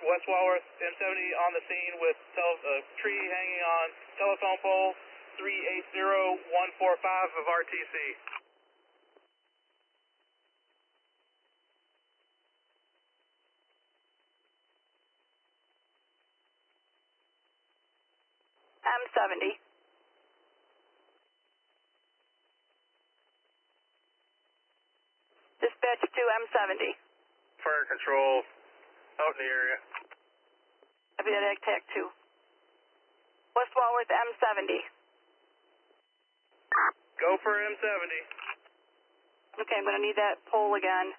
West Walworth, M70 on the scene with tree hanging on telephone pole 380145 of RTC. M70. Dispatch to M70. Fire control out in the area. Copy that, TAC 2. West Walworth, M70. Go for M70. Okay, I'm going to need that pole again.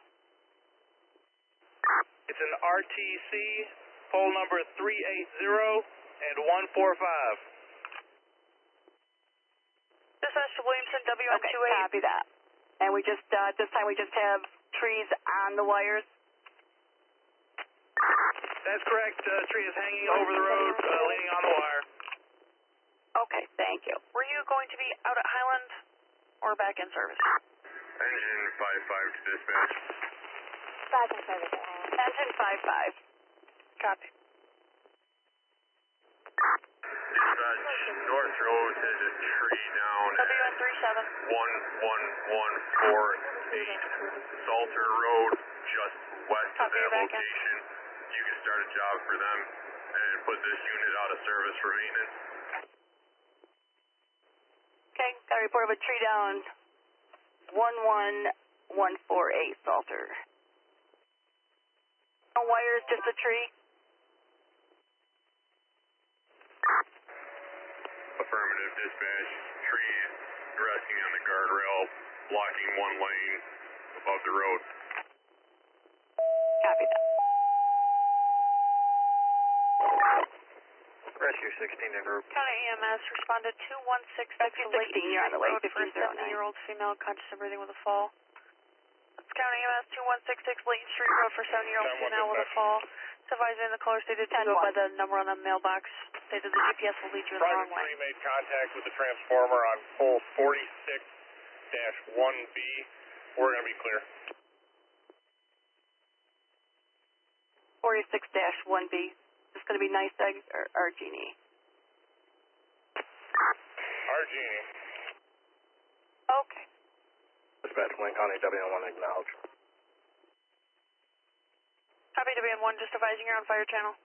It's an RTC, pole number 380 and 145. Dispatch to Williamson, WN28. Okay, copy that. And we just, this time we just have trees on the wires? That's correct. Tree is hanging over the road, leaning on the wire. Okay, thank you. Were you going to be out at Highland or back in service? Engine 55 to dispatch. Back in service at Highland. Engine 55. Copy. Dispatch, North Road has a tree down WN37. 11148 Salter Road, just west of Copy, that you're back in. location. You can start a job for them and put this unit out of service for maintenance. Okay, got a report of a tree down 11148 Salter. No wires, just a tree? Affirmative, dispatch. Tree resting on the guardrail, blocking one lane above the road. Copy that. Rescue 16 en route. County EMS responded 216 Rescue 16, you're on the way, Road for a 1509. 70-year-old female conscious of breathing with a fall. That's County EMS 2166 Layton Street Road for a 70-year-old female with a fall. It's advising the caller stated to go by the number on the mailbox. Stated the GPS will lead you in the wrong way. Private 3 made contact with the transformer on pole 46-1B. We're going to be clear. 46-1B. Is this going to be NYSEG or RG&E? RG&E. Okay. Dispatch, Wayne County, WN1 acknowledge. Copy WN1, just advising you're on fire channel.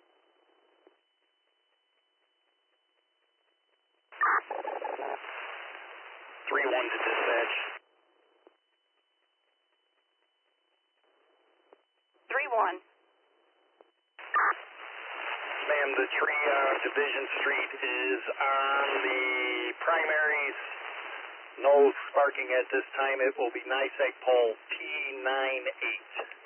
3-1 to dispatch. 3-1. Ma'am, the tree on Division Street is on the primaries. No sparking at this time. It will be NYSEG pole T98.